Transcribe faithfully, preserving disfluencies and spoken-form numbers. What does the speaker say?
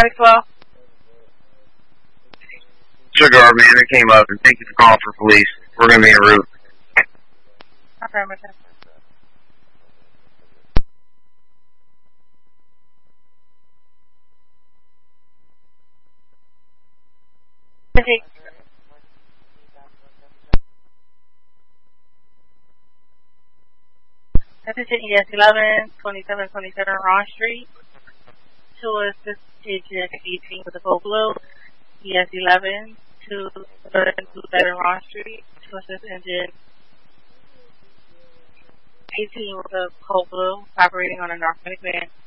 paramedics well? Cigar man, it came up, and thank you for calling for police. We're going to be en route. Affirmative. Okay. Attention E S eleven, twenty-seven twenty-seven Ron Street. To assist agent eighteen with a full blue. E S eleven, two twenty-seven Ron Street. To assist engine eighteen with a cold blue operating on a narcotic van.